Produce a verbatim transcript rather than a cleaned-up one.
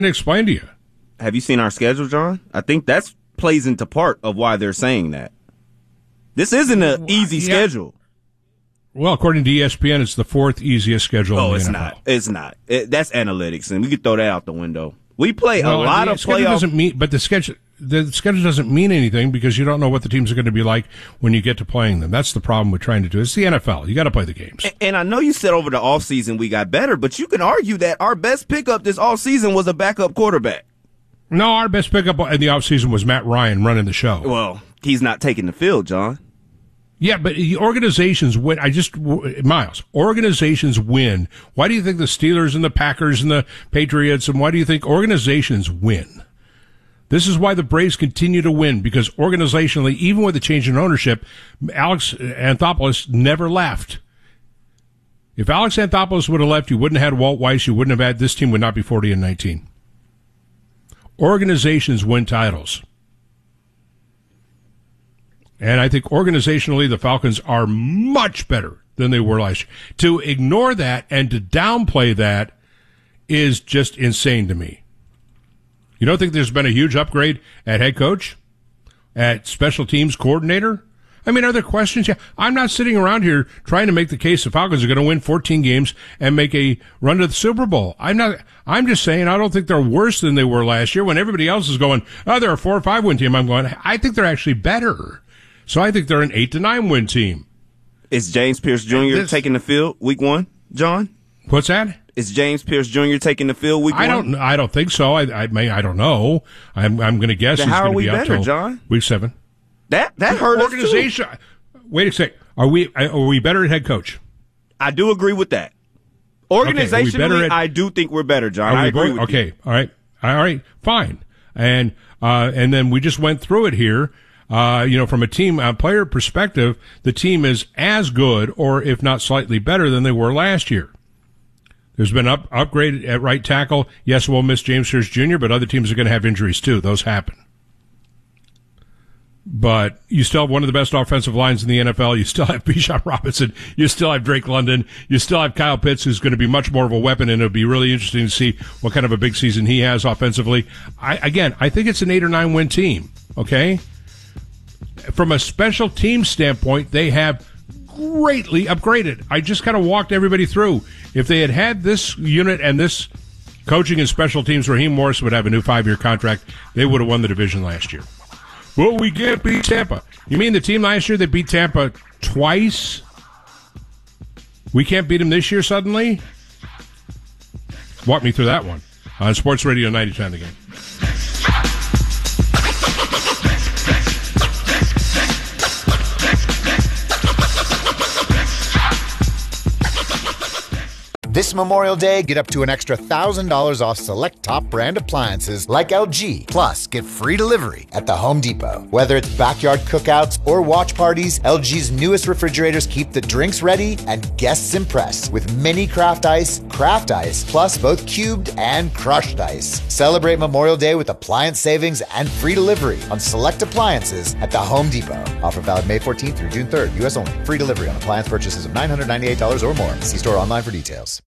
explain to you. Have you seen our schedule, John? I think that's plays into part of why they're saying that. This isn't an easy yeah. schedule. Well, according to E S P N, it's the fourth easiest schedule oh, in the it's N F L. not. It's not. It, that's analytics, and we could throw that out the window. We play well, a lot of playoff. Doesn't mean, but the schedule, the schedule doesn't mean anything because you don't know what the teams are going to be like when you get to playing them. That's the problem we're trying to do. It's the N F L. You got to play the games. And, and I know you said over the offseason we got better, but you can argue that our best pickup this offseason was a backup quarterback. No, our best pickup in the offseason was Matt Ryan running the show. Well, he's not taking the field, John. Yeah, but organizations win. I just, Miles, organizations win. Why do you think the Steelers and the Packers and the Patriots, and why do you think organizations win? This is why the Braves continue to win, because organizationally, even with the change in ownership, Alex Anthopoulos never left. If Alex Anthopoulos would have left, you wouldn't have had Walt Weiss, you wouldn't have had, this team would not be forty and nineteen. Organizations win titles. And I think organizationally, the Falcons are much better than they were last year. To ignore that and to downplay that is just insane to me. You don't think there's been a huge upgrade at head coach, at special teams coordinator? I mean, are there questions? Yeah. I'm not sitting around here trying to make the case the Falcons are going to win fourteen games and make a run to the Super Bowl. I'm not, I'm just saying I don't think they're worse than they were last year when everybody else is going, oh, they're a four or five win team. I'm going, I think they're actually better. So I think they're an eight to nine win team. Is James Pierce Junior this, taking the field week one, John? What's that? Is James Pierce Junior taking the field week I one? don't. I don't think so. I. I may. I don't know. I'm. I'm going to guess then he's how going are to we be out better, till John? week seven. That that hurt organization. us too. Wait a sec. Are we? Are we better at head coach? I do agree with that. Organizationally, okay, at, I do think we're better, John. I agree with okay, you. Okay. All right. All right. Fine. And uh, and then we just went through it here. Uh, you know, from a team, a player perspective, the team is as good, or if not slightly better than they were last year. There's been up upgrade at right tackle. Yes, we'll miss James Pierce Junior, but other teams are going to have injuries too. Those happen. But you still have one of the best offensive lines in the N F L. You still have Bijan Robinson. You still have Drake London. You still have Kyle Pitts, who's going to be much more of a weapon, and it'll be really interesting to see what kind of a big season he has offensively. I, again, I think it's an eight or nine win team. Okay. From a special team standpoint, they have greatly upgraded. I just kind of walked everybody through. If they had had this unit and this coaching and special teams, Raheem Morris would have a new five-year contract. They would have won the division last year. Well, we can't beat Tampa. You mean the team last year that beat Tampa twice? We can't beat them this year suddenly? Walk me through that one on Sports Radio ninety ten The Game. This Memorial Day, get up to an extra one thousand dollars off select top brand appliances like L G. Plus, get free delivery at the Home Depot. Whether it's backyard cookouts or watch parties, L G's newest refrigerators keep the drinks ready and guests impressed with mini craft ice, craft ice, plus both cubed and crushed ice. Celebrate Memorial Day with appliance savings and free delivery on select appliances at the Home Depot. Offer valid May fourteenth through June third. U S only. Free delivery on appliance purchases of nine hundred ninety-eight dollars or more. See store online for details.